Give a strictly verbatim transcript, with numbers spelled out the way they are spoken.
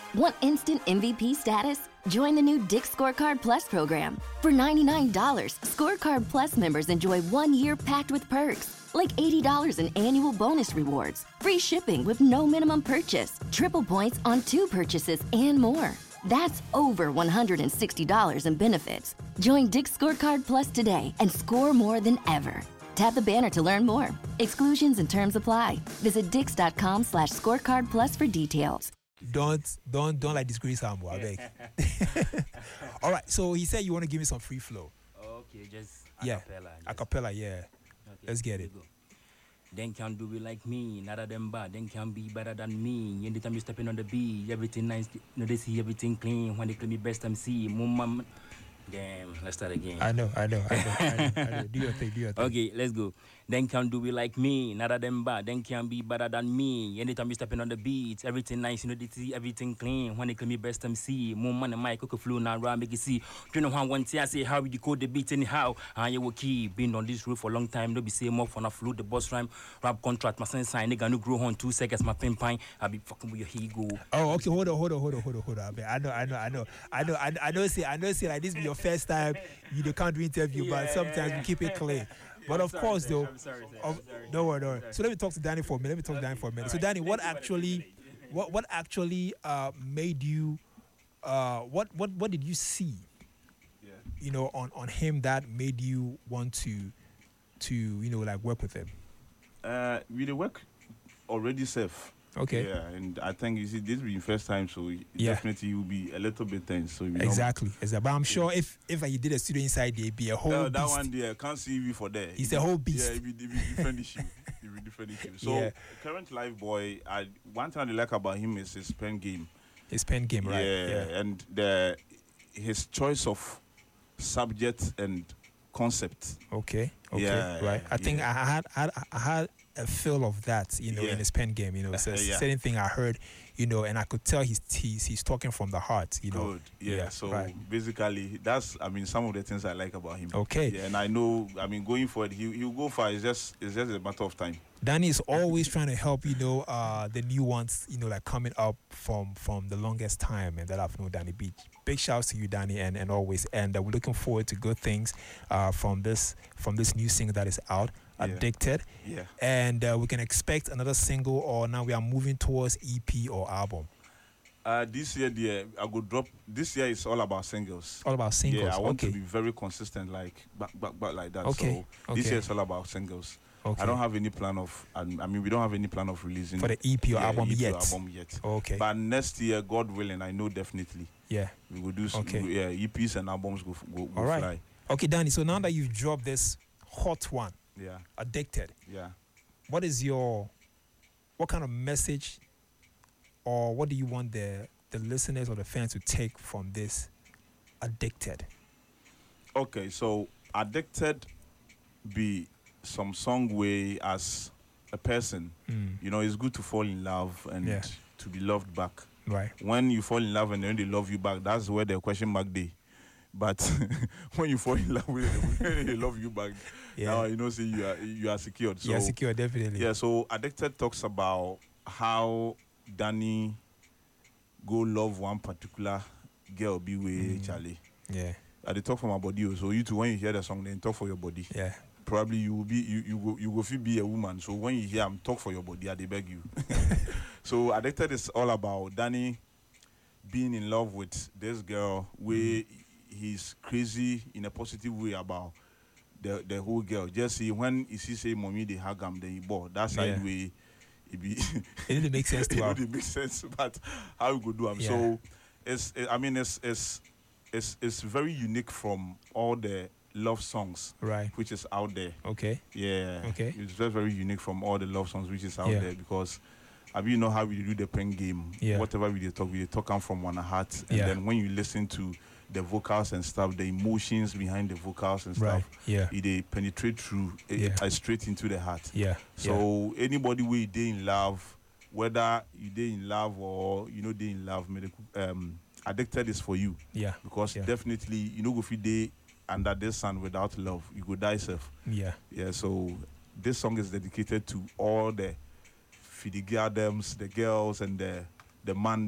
Want instant M V P status? Join the new Dick's Scorecard Plus program. For ninety-nine dollars, Scorecard Plus members enjoy one year packed with perks, like eighty dollars in annual bonus rewards, free shipping with no minimum purchase, triple points on two purchases, and more. That's over one hundred sixty dollars in benefits. Join Dick's Scorecard Plus today and score more than ever. Tap the banner to learn more. Exclusions and terms apply. Visit dix.com slash scorecard plus for details. Don't, don't, don't like disgrace Hambo, I beg. All right, so he said you want to give me some free flow. Okay, just Yeah, acapella. just- acapella, yeah. Okay, Let's get here it. we go. Then can do it like me, none of them bad. Then can be better than me. Anytime you stepping on the beat, everything nice. No, they see everything clean. When they claim me best M C, mum. Damn, let's start again. I know, I know, I know, I know, I know. Do your thing, do your thing. Okay, let's go. Then can do it like me, none of them bad. Then can be better than me. Anytime you stepping on the beat, everything nice. You know they see everything clean. When they claim me best M C, mum and mic cook flow now around make you see. You know how one thing I say how you decode the beat anyhow. And you will keep been on this road for a long time. Don't be say more for a flow the boss rhyme, rap contract. My sense sign nigga no grow on two seconds. My pen pine. I be fucking with your ego. Oh, okay, hold on, hold on, hold on, hold on, hold on. I mean, I know, I know, I know, I know, I know, I know. See, I know. See, like this be your first time. You they can't do interview, but Yeah. sometimes we keep it clean. But of sorry, course, sir. though, I'm sorry, sir. of- I'm sorry. no worry, no worry. sorry. So let me talk to Danny for a minute. Let me talk to Danny for a minute. So Danny, what actually, what what actually uh, made you, uh, what what what did you see, Yeah. you know, on on him that made you want to, to you know, like work with him? Uh, we the work already safe. Okay. Yeah, and I think you see this being first time, so Yeah. definitely you'll be a little bit tense. So we don't- Exactly, exactly. But I'm sure if if you did a studio inside, there'd be a whole Uh, that beast. one there can't see you for there. It's a whole beast. Yeah, it be, it be different issue. It be different issue. So Yeah. current live boy, I one thing I like about him is his pen game. His pen game, right? Yeah, and the his choice of subject and concept. Okay. Okay. Yeah, right. I think yeah. I had, I had I had a feel of that, you know, Yeah. in his pen game. You know, it's a Yeah. certain thing I heard, you know, and I could tell he's he's, he's talking from the heart. You know. Good. Yeah. Yeah, so right. basically, that's I mean some of the things I like about him. Okay. Yeah, and I know I mean going forward, he he'll go far. It's just it's just a matter of time. Danny is always trying to help, you know, uh, the new ones, you know, like coming up from from the longest time, and that I've known Danny Beach. Big shouts to you, Danny, and, and always. And uh, we're looking forward to good things uh, from this from this new single that is out, Yeah. Addicted. Yeah. And uh, we can expect another single, or now we are moving towards E P or album. Uh, this year, the I go drop. This year is all about singles. All about singles. Yeah, I want okay. to be very consistent, like back, back, back, like that. Okay, So this okay. year is all about singles. Okay. I don't have any plan of. I I mean, we don't have any plan of releasing For the E P or yeah, album E P or yet. album yet. Okay. But next year, God willing, I know definitely yeah. we will do. Some, Okay. Yeah, E Ps and albums go go, go All right. fly. Okay, Danny. So now that you've dropped this hot one, Yeah, Addicted, yeah. what is your, what kind of message, or what do you want the the listeners or the fans to take from this Addicted? Okay, so addicted be some song way as a person. Mm, You know, it's good to fall in love and Yeah. to be loved back. right. When you fall in love and then they love you back, that's where the question mark day. But when you fall in love with them, when they love you back, Yeah. now you know, say you are you are secured. So yeah, secure, definitely. yeah, so Addicted talks about how Danny go love one particular girl, be with Mm. Charlie. Yeah. Uh, they talk for my body. So you too, when you hear the song, then talk for your body. Yeah. Probably you will be you you go you go feel be a woman. So when you hear I'm talk for your body, I they beg you. So Addicted is all about Danny being in love with this girl where he's crazy in a positive way about the the whole girl. Just see when he see say mommy they hug him, then he bought that side Yeah. way it be It didn't make sense to it her. really makes sense, but how we go do them. Yeah. So it's it, I mean it's it's it's it's very unique from all the love songs Right. which is out there. Okay. Yeah. Okay. It's very, very unique from all the love songs which is out Yeah. there because I mean, you know how we do the pen game. Yeah. Whatever we dey talk, we dey talk come from one heart. And Yeah. then when you listen to the vocals and stuff, the emotions behind the vocals and Right. stuff, Yeah. it they penetrate through eh, Yeah. uh, straight into the heart. Yeah. So anybody where you dey in love, whether you dey in love or you know dey in love, medical um Addicted is for you. yeah. Because Yeah. definitely you know go fit dey under this sun without love, you go die self. Yeah. Yeah, so this song is dedicated to all the Fidigadams, the girls and the the man